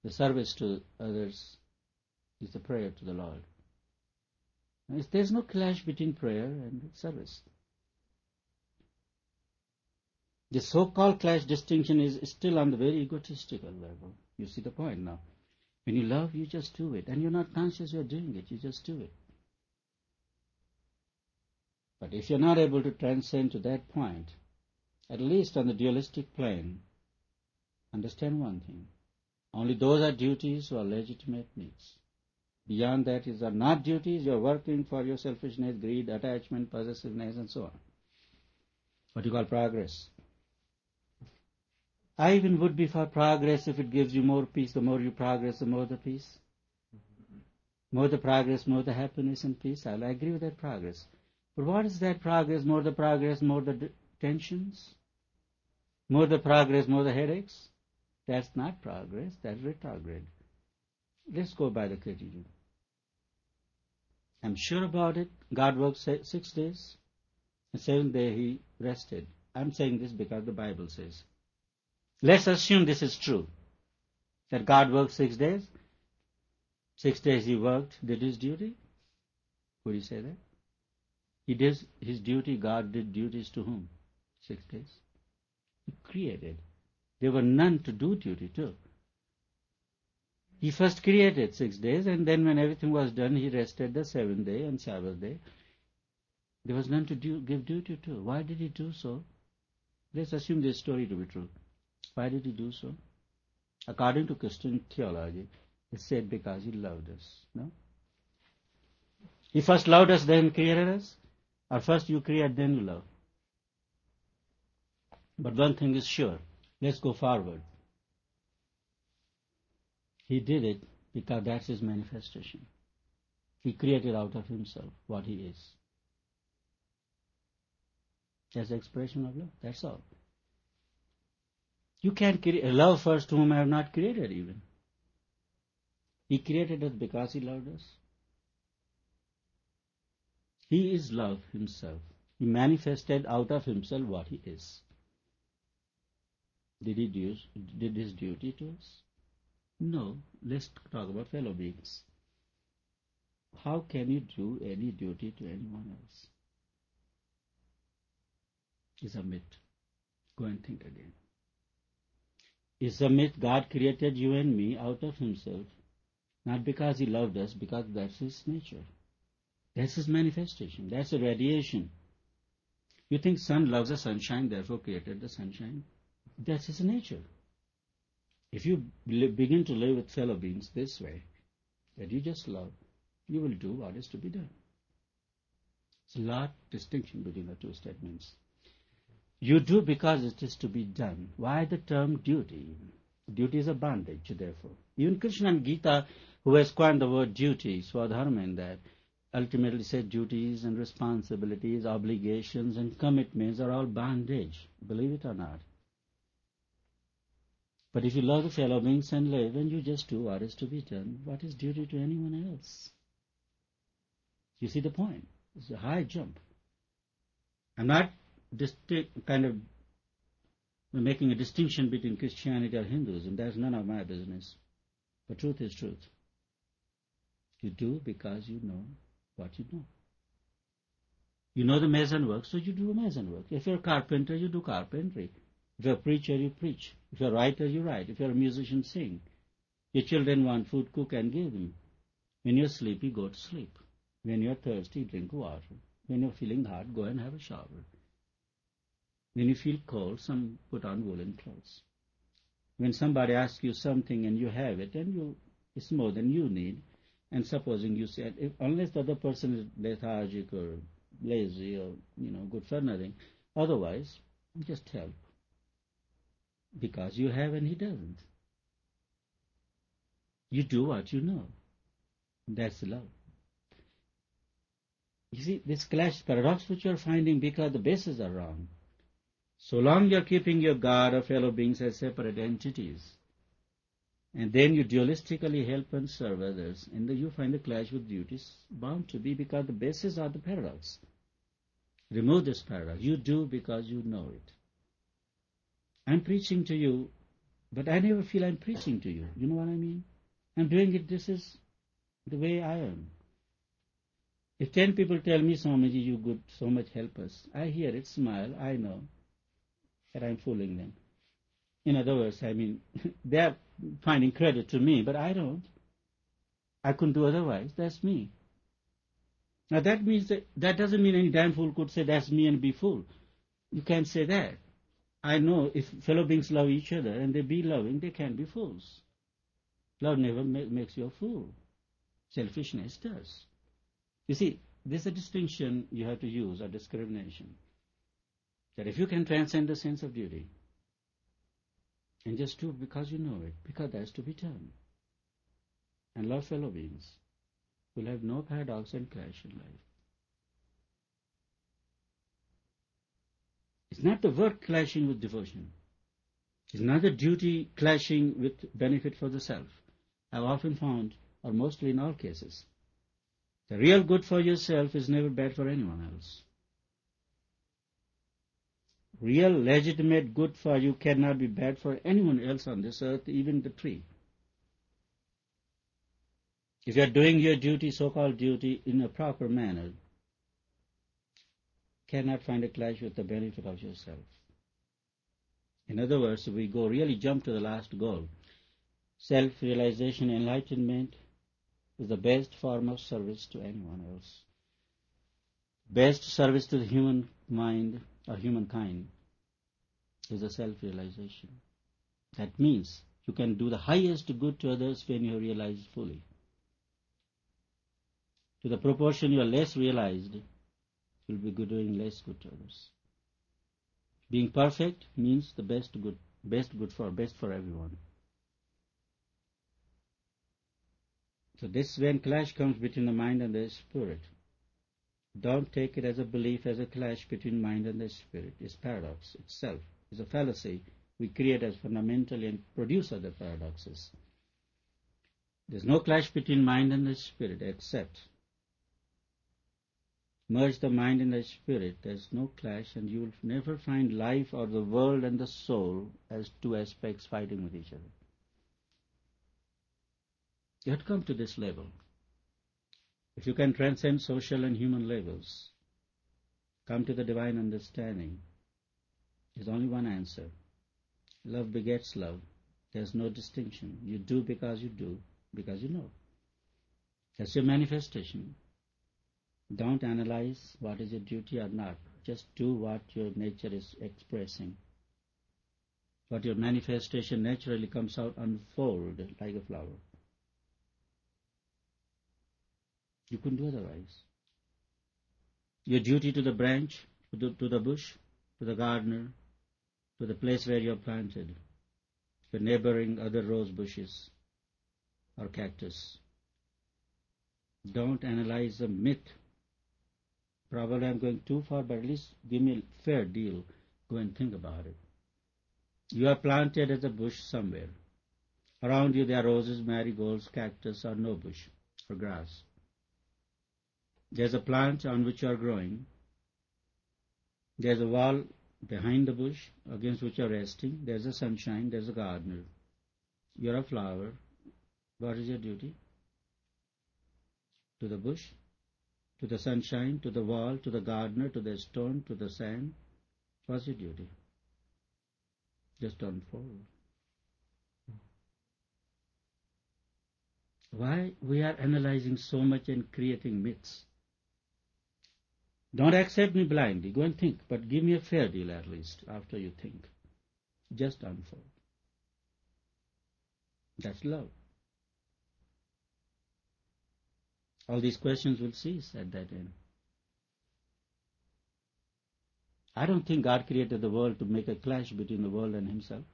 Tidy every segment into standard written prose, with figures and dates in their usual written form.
The service to others is the prayer to the Lord. There's no clash between prayer and service. The so-called clash distinction is still on the very egotistical level. You see the point now. When you love, you just do it. And you're not conscious you're doing it. You just do it. But if you're not able to transcend to that point, at least on the dualistic plane, understand one thing. Only those are duties who are legitimate needs. Beyond that, these are not duties. You're working for your selfishness, greed, attachment, possessiveness, and so on. What you call progress. I even would be for progress if it gives you more peace. The more you progress, the more the peace. More the progress, more the happiness and peace. I'll agree with that progress. But what is that progress? More the progress, more the tensions? More the progress, more the headaches? That's not progress. That's retrograde. Let's go by the criterion. I'm sure about it. God worked 6 days. The 7th day he rested. I'm saying this because the Bible says. Let's assume this is true. That God worked 6 days. 6 days he worked, did his duty. Would you say that? He did his duty. God did duties to whom? 6 days. He created. There were none to do duty to. He first created 6 days, and then when everything was done, he rested the 7th day and Sabbath day. There was none to give duty to. Why did he do so? Let's assume this story to be true. Why did he do so? According to Christian theology, it said because he loved us. No? He first loved us, then created us? Or first you create, then you love? But one thing is sure. Let's go forward. He did it because that's his manifestation. He created out of himself what he is. That's the expression of love. That's all. You can't create love first whom I have not created even. He created us because he loved us. He is love himself. He manifested out of himself what he is. Did his duty to us? No. Let's talk about fellow beings. How can you do any duty to anyone else? It's a myth. Go and think again. It's a myth. God created you and me out of himself, not because he loved us, because that's his nature. That's his manifestation. That's a radiation. You think sun loves the sunshine, therefore created the sunshine? That's his nature. If you begin to live with fellow beings this way, that you just love, you will do what is to be done. There's a lot of distinction between the two statements. You do because it is to be done. Why the term duty? Duty is a bondage, therefore. Even Krishna and Gita, who has coined the word duty, Swadharma in that, ultimately said duties and responsibilities, obligations and commitments are all bondage. Believe it or not. But if you love the fellow beings and live, and you just do what is to be done, what is duty to anyone else? You see the point? It's a high jump. I'm not making a distinction between Christianity or Hinduism. That's none of my business. The truth is truth. You do because you know what you know. You know the mason work, so you do mason work. If you're a carpenter, you do carpentry. If you're a preacher, you preach. If you're a writer, you write. If you're a musician, sing. Your children want food, cook and give them. When you're sleepy, go to sleep. When you're thirsty, drink water. When you're feeling hot, go and have a shower. When you feel cold, put on woolen clothes. When somebody asks you something and you have it, and it's more than you need, and supposing you said, unless the other person is lethargic or lazy or good for nothing, otherwise, just help. Because you have and he doesn't. You do what you know. That's love. You see, this clash paradox which you're finding because the bases are wrong. So long you're keeping your God or fellow beings as separate entities, and then you dualistically help and serve others, and then you find the clash with duties bound to be because the bases are the paradox. Remove this paradox. You do because you know it. I'm preaching to you But I never feel I'm preaching to you. You know what I mean? I'm doing it, this is the way I am. If 10 people tell me, Swamiji, you good, so much help us, I hear it, smile, I know that I'm fooling them. In other words, I mean, they're finding credit to me, but I don't. I couldn't do otherwise. That's me. Now that means that doesn't mean any damn fool could say that's me and be fool. You can't say that. I know if fellow beings love each other and they be loving, they can be fools. Love never makes you a fool. Selfishness does. You see, there's a distinction you have to use, a discrimination. That if you can transcend the sense of duty and just do it because you know it, because that's to be done, and love fellow beings, will have no paradox and clash in life. It's not the work clashing with devotion. It's not the duty clashing with benefit for the self. I've often found, or mostly in all cases, the real good for yourself is never bad for anyone else. Real legitimate good for you cannot be bad for anyone else on this earth, even the tree. If you are doing your duty, so-called duty, in a proper manner, cannot find a clash with the benefit of yourself. In other words, we really jump to the last goal. Self-realization, enlightenment is the best form of service to anyone else. Best service to the human mind or humankind is a self-realization. That means you can do the highest good to others when you realize fully. To the proportion you are less realized, you'll be doing less good to others. Being perfect means the best for everyone. So this when clash comes between the mind and the spirit. Don't take it as a belief, as a clash between mind and the spirit. It's paradox itself. It's a fallacy we create as fundamentally and produce other paradoxes. There's no clash between mind and the spirit except merge the mind and the spirit. There's no clash, and you will never find life or the world and the soul as two aspects fighting with each other. You have to come to this level. If you can transcend social and human levels, come to the divine understanding, there's only one answer. Love begets love. There's no distinction. You do, because you know. That's your manifestation. Don't analyze what is your duty or not. Just do what your nature is expressing. What your manifestation naturally comes out, unfold like a flower. You couldn't do otherwise. Your duty to the branch, to the bush, to the gardener, to the place where you are planted, your neighboring other rose bushes or cactus. Don't analyze a myth. Probably I'm going too far, but at least give me a fair deal. Go and think about it. You are planted as a bush somewhere. Around you there are roses, marigolds, cactus, or no bush, or grass. There's a plant on which you are growing. There's a wall behind the bush against which you are resting. There's a sunshine. There's a gardener. You're a flower. What is your duty? To the bush, to the sunshine, to the wall, to the gardener, to the stone, to the sand. What's your duty? Just unfold. Why we are analyzing so much and creating myths? Don't accept me blindly. Go and think, but give me a fair deal at least after you think. Just unfold. That's love. All these questions will cease at that end. I don't think God created the world to make a clash between the world and himself.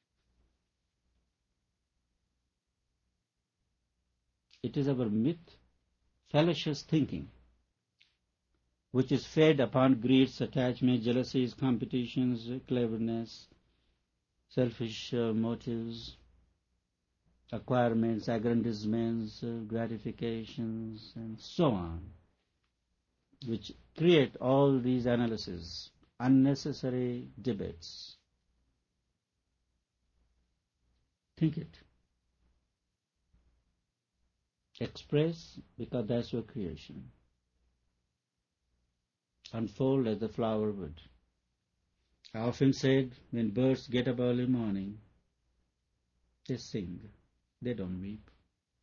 It is our myth, fallacious thinking, which is fed upon greeds, attachments, jealousies, competitions, cleverness, selfish motives, acquirements, aggrandizements, gratifications, and so on, which create all these analyses, unnecessary debates. Think it. Express, because that's your creation. Unfold as the flower would. I often said, when birds get up early morning, they sing. They don't weep.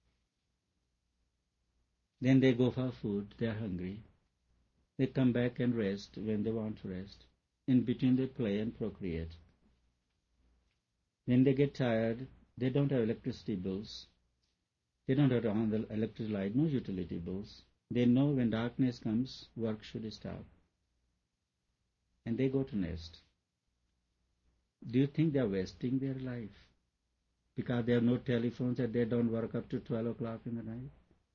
Then they go for food. They are hungry. They come back and rest when they want to rest. In between they play and procreate. When they get tired, they don't have electricity bills. They don't have to on the electric light, no utility bills. They know when darkness comes, work should stop. And they go to nest. Do you think they are wasting their life? Because they have no telephones and they don't work up to 12 o'clock in the night?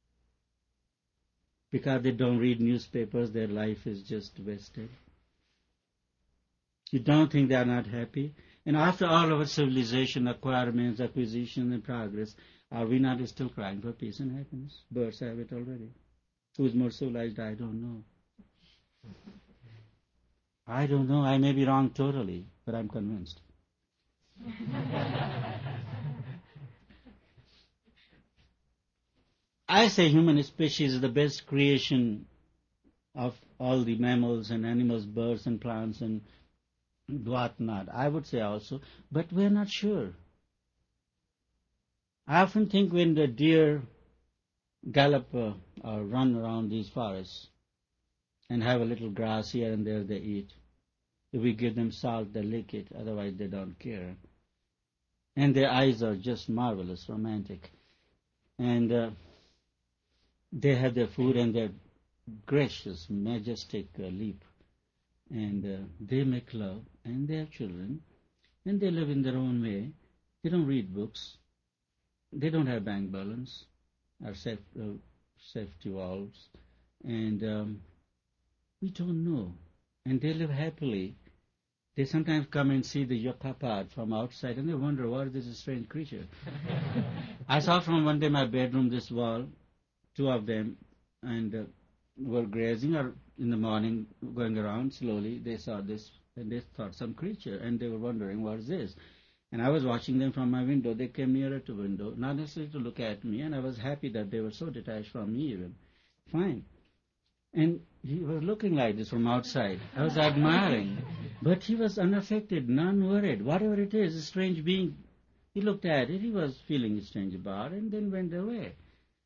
Because they don't read newspapers, their life is just wasted? You don't think they are not happy? And after all our civilization, acquirements, acquisition and progress, are we not still crying for peace and happiness? Birds have it already. Who is more civilized? I don't know. I don't know. I may be wrong totally, but I'm convinced. I say human species is the best creation of all the mammals and animals, birds and plants and whatnot. I would say also, but we're not sure. I often think when the deer gallop or run around these forests and have a little grass here and there they eat. If we give them salt, they lick it, otherwise they don't care. And their eyes are just marvelous, romantic. And they have their food and their gracious, majestic leap. And they make love, and they have children, and they live in their own way. They don't read books. They don't have bank balance or safety valves. And we don't know. And they live happily. They sometimes come and see the yucca from outside, and they wonder, what is this strange creature? I saw from one day my bedroom, this wall, two of them, and were grazing or in the morning, going around slowly. They saw this, and they thought some creature, and they were wondering, what is this? And I was watching them from my window. They came nearer to the window, not necessarily to look at me, and I was happy that they were so detached from me even. Fine. And he was looking like this from outside. I was admiring. But he was unaffected, non-worried. Whatever it is, a strange being, he looked at it, he was feeling strange about it, and then went away.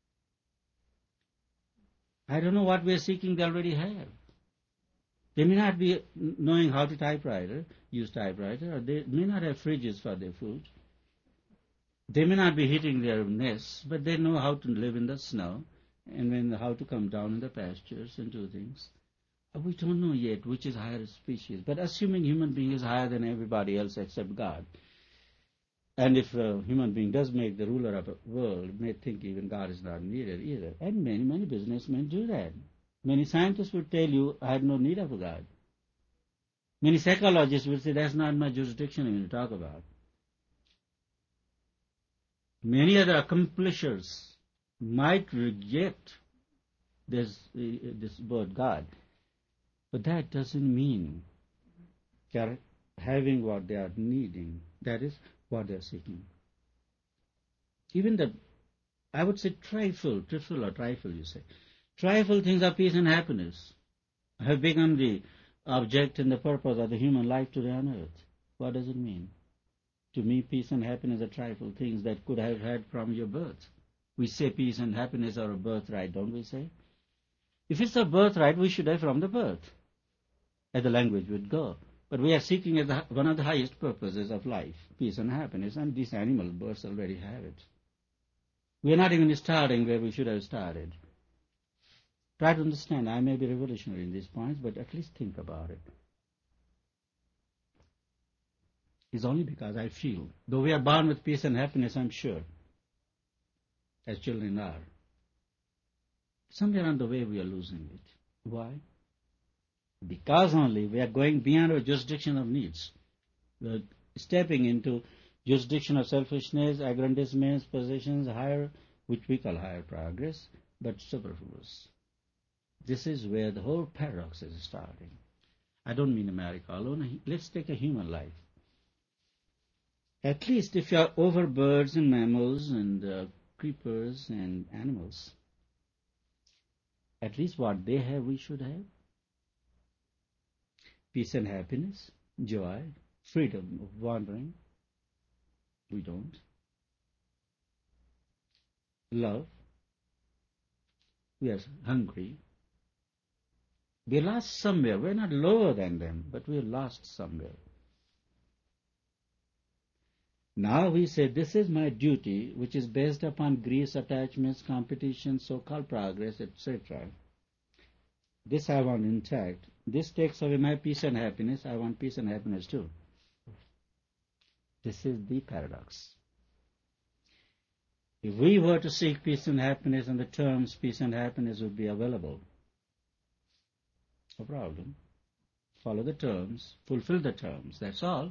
I don't know what we are seeking, they already have. They may not be knowing how to use typewriter, or they may not have fridges for their food. They may not be heating their nests, but they know how to live in the snow, and how to come down in the pastures and do things. We don't know yet which is higher species, but assuming human being is higher than everybody else except God, and if a human being does make the ruler of a world, may think even God is not needed either. And many, many businessmen do that. Many scientists would tell you, I have no need of a God. Many psychologists will say, that's not my jurisdiction even to talk about. Many other accomplishers might reject this word God. But that doesn't mean they are having what they are needing. That is what they are seeking. Even the, I would say trifle you say. Trifle things of peace and happiness have become the object and the purpose of the human life today on earth. What does it mean? To me, peace and happiness are trifle things that could have had from your birth. We say peace and happiness are a birthright, don't we say? If it's a birthright, we should have from the birth, as the language would go. But we are seeking as one of the highest purposes of life, peace and happiness, and these animal birds already have it. We are not even starting where we should have started. Try to understand. I may be revolutionary in these points, but at least think about it. It's only because I feel, though we are born with peace and happiness, I'm sure, as children are, somewhere on the way we are losing it. Why? Because only we are going beyond our jurisdiction of needs. We are stepping into jurisdiction of selfishness, aggrandizement, possessions, higher, which we call higher progress, but superfluous. This is where the whole paradox is starting. I don't mean America alone. Let's take a human life. At least if you are over birds and mammals and creepers and animals, at least what they have, we should have. Peace and happiness, joy, freedom of wandering. We don't. Love. We are hungry. We are lost somewhere. We're not lower than them, but we are lost somewhere. Now we say, this is my duty, which is based upon griefs, attachments, competition, so-called progress, etc. This I want intact. This takes away my peace and happiness. I want peace and happiness too. This is the paradox. If we were to seek peace and happiness on the terms peace and happiness would be available, no problem. Follow the terms, fulfill the terms, that's all.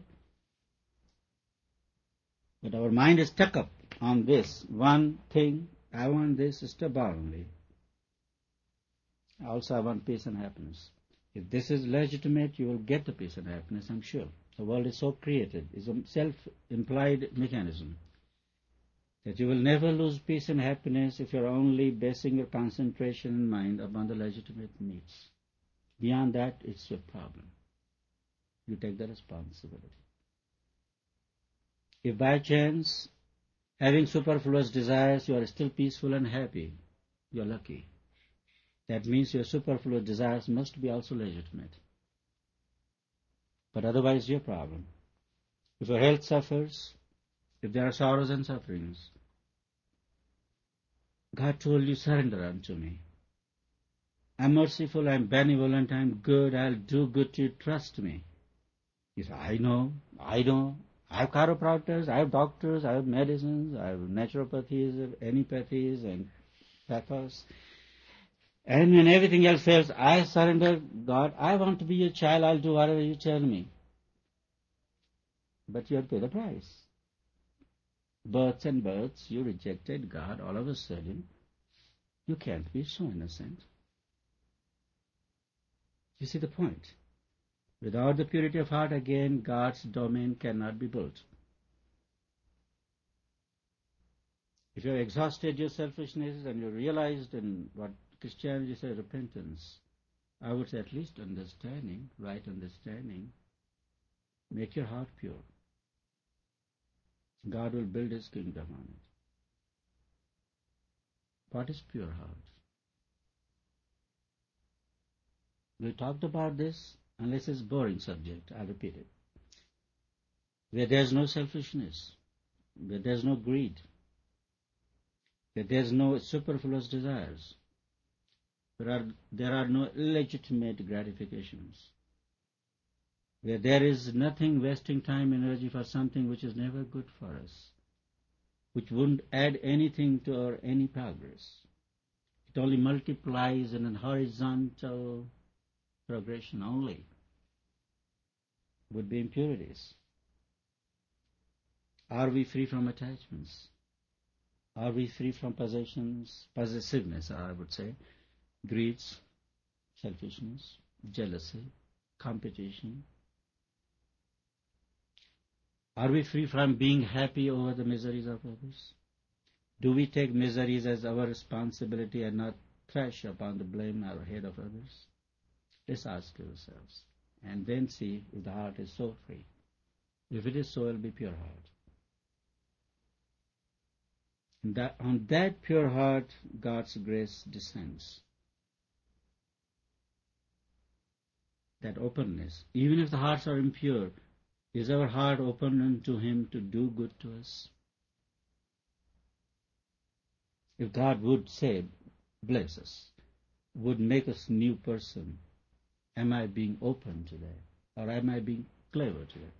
But our mind is stuck up on this one thing. I want this stubbornly. Also, I want peace and happiness. If this is legitimate, you will get the peace and happiness, I'm sure. The world is so created. It's a self-implied mechanism that you will never lose peace and happiness if you're only basing your concentration and mind upon the legitimate needs. Beyond that, it's your problem. You take the responsibility. If by chance, having superfluous desires, you are still peaceful and happy, you're lucky. That means your superfluous desires must be also legitimate. But otherwise, your problem. If your health suffers, if there are sorrows and sufferings, God told you, surrender unto me. I'm merciful, I'm benevolent, I'm good, I'll do good to you, trust me. You say, I know. I have chiropractors, I have doctors, I have medicines, I have naturopathies, anipathies, and pathos. And when everything else fails, I surrender, God, I want to be your child, I'll do whatever you tell me. But you have to pay the price. Births and births, you rejected God all of a sudden. You can't be so innocent. You see the point? Without the purity of heart, again, God's domain cannot be built. If you have exhausted your selfishness and you realized in what Christianity says repentance, I would say at least understanding, right understanding, make your heart pure. God will build His kingdom on it. What is pure heart? We talked about this, unless it's a boring subject, I'll repeat it. Where there's no selfishness, where there's no greed, where there's no superfluous desires, there are no illegitimate gratifications, where there is nothing wasting time and energy for something which is never good for us, which wouldn't add anything to our any progress. It only multiplies in a horizontal progression only, would be impurities. Are we free from attachments? Are we free from possessiveness, I would say, greeds, selfishness, jealousy, competition? Are we free from being happy over the miseries of others? Do we take miseries as our responsibility and not thrash upon the blame or head of others? Let's ask ourselves, and then see if the heart is so free. If it is so, it will be pure heart. And on that pure heart, God's grace descends. That openness, even if the hearts are impure, is our heart open unto Him to do good to us? If God would say, bless us, would make us new person, am I being open to that? Or am I being clever to that?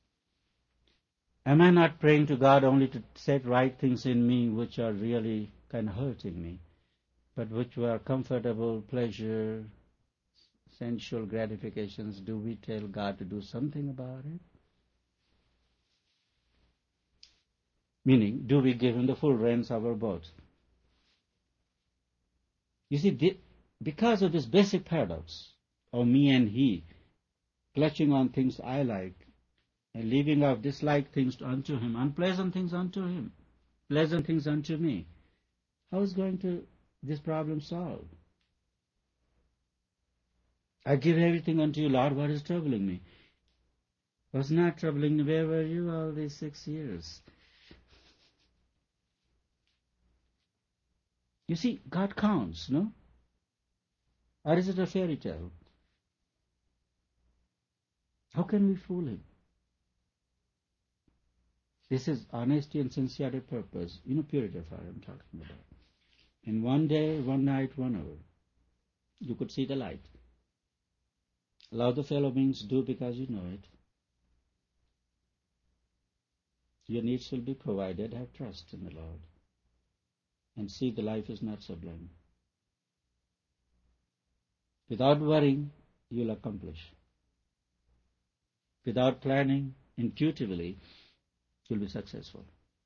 Am I not praying to God only to set right things in me which are really kind of hurting me, but which were comfortable, pleasure, sensual gratifications? Do we tell God to do something about it? Meaning, do we give Him the full reins of our boat? You see, because of this basic paradox of me and He, clutching on things I like, and leaving off dislike things unto him, unpleasant things unto him, pleasant things unto me. How is going to this problem solve? I give everything unto you, Lord. What is troubling me? Was not troubling me. Where were you all these 6 years? You see, God counts, no? Or is it a fairy tale? How can we fool him? This is honesty and sincerity purpose. Purity of heart I'm talking about. In one day, one night, 1 hour, you could see the light. Allow the fellow beings do because you know it. Your needs will be provided. Have trust in the Lord. And see the life is not sublime. Without worrying, you'll accomplish. Without planning, intuitively, you'll be successful.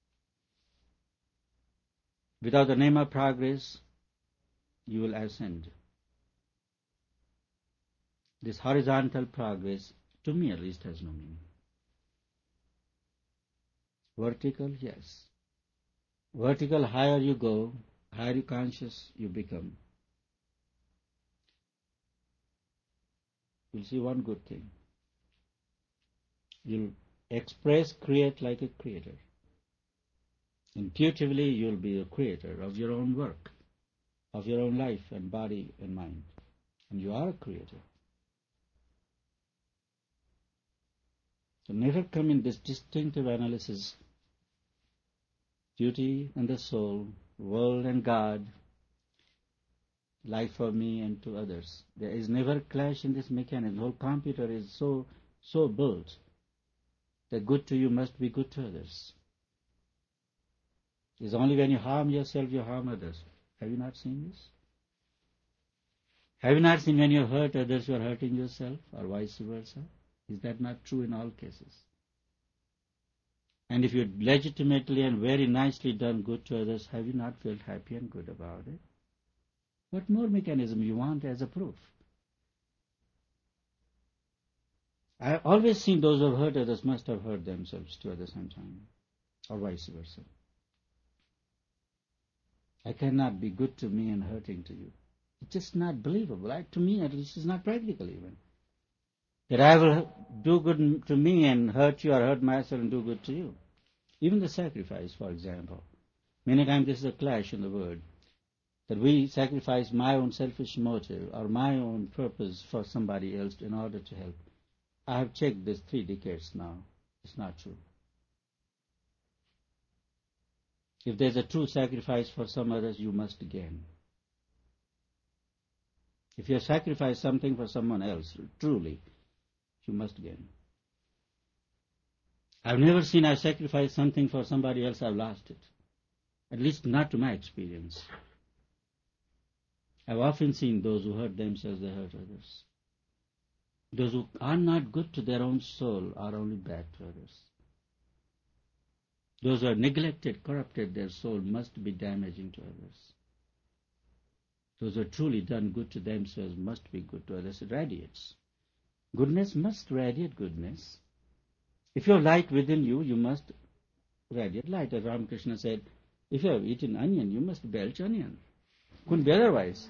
Without the name of progress, you will ascend. This horizontal progress, to me at least, has no meaning. Vertical, yes. Vertical, higher you go, higher you conscious you become. You'll see one good thing. You'll express, create like a creator. Intuitively, you'll be a creator of your own work, of your own life and body and mind. And you are a creator. So never come in this distinctive analysis, duty and the soul, world and God, life for me and to others. There is never clash in this mechanism. The whole computer is so built that good to you must be good to others. It's only when you harm yourself, you harm others. Have you not seen this? Have you not seen when you hurt others, you are hurting yourself, or vice versa? Is that not true in all cases? And if you legitimately and very nicely done good to others, have you not felt happy and good about it? What more mechanism you want as a proof? I have always seen those who have hurt others must have hurt themselves too at the same time, or vice versa. I cannot be good to me and hurting to you. It's just not believable. To me, at least, it's not practical even. That I will do good to me and hurt you, or hurt myself and do good to you. Even the sacrifice, for example. Many times this is a clash in the word. That we sacrifice my own selfish motive or my own purpose for somebody else in order to help. I have checked this 3 decades now. It's not true. If there's a true sacrifice for some others, you must gain. If you sacrifice something for someone else, truly, you must gain. I've never seen I sacrifice something for somebody else, I've lost it. At least not to my experience. I've often seen those who hurt themselves, they hurt others. Those who are not good to their own soul are only bad to others. Those who are neglected, corrupted their soul must be damaging to others. Those who are truly done good to themselves must be good to others. It radiates. Goodness must radiate goodness. If you have light within you, you must radiate light. As Ramakrishna said, if you have eaten onion, you must belch onion. Couldn't be otherwise.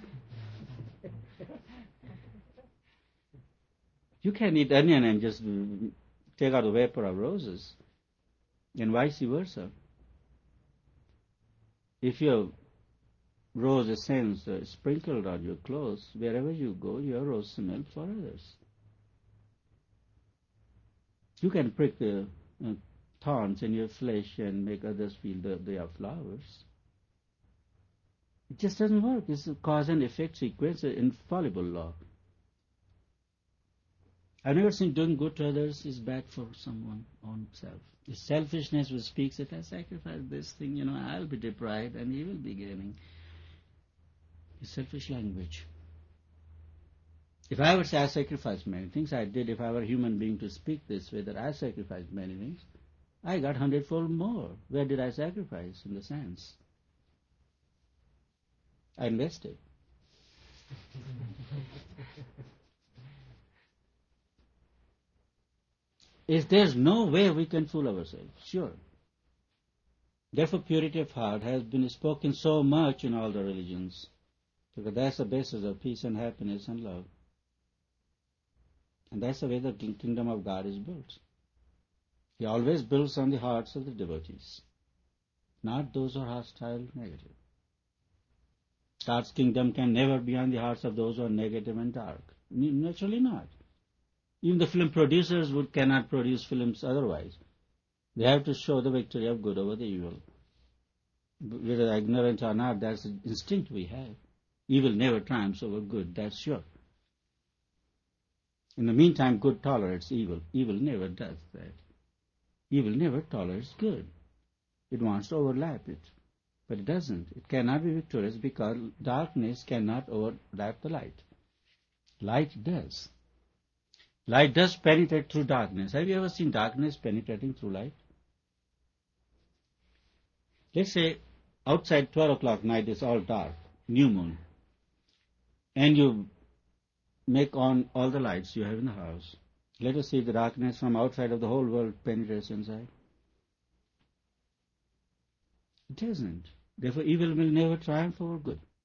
You can eat onion and just take out the vapor of roses, and vice versa. If you have rose essence sprinkled on your clothes, wherever you go, you have rose smell for others. You can prick the thorns in your flesh and make others feel that they are flowers. It just doesn't work. It's a cause and effect sequence, an infallible law. I've never seen doing good to others is bad for someone own self. The selfishness which speaks, if I sacrifice this thing, I'll be deprived and he will be gaining. It's selfish language. If I would say I sacrificed many things, I did. If I were a human being to speak this way, that I sacrificed many things, I got 100-fold more. Where did I sacrifice? In the sense. I invested. is there's no way we can fool ourselves, sure. Therefore, purity of heart has been spoken so much in all the religions, because that's the basis of peace and happiness and love. And that's the way the kingdom of God is built. He always builds on the hearts of the devotees, not those who are hostile, negative. God's kingdom can never be on the hearts of those who are negative and dark. Naturally not. Even the film producers cannot produce films otherwise. They have to show the victory of good over the evil. Whether ignorant or not, that's the instinct we have. Evil never triumphs over good, that's sure. In the meantime, good tolerates evil. Evil never does that. Evil never tolerates good. It wants to overlap it. But it doesn't. It cannot be victorious because darkness cannot overlap the light. Light does. Light does penetrate through darkness. Have you ever seen darkness penetrating through light? Let's say outside 12 o'clock night is all dark, new moon, and you make on all the lights you have in the house. Let us see the darkness from outside of the whole world penetrates inside. It doesn't. Therefore, evil will never triumph over good.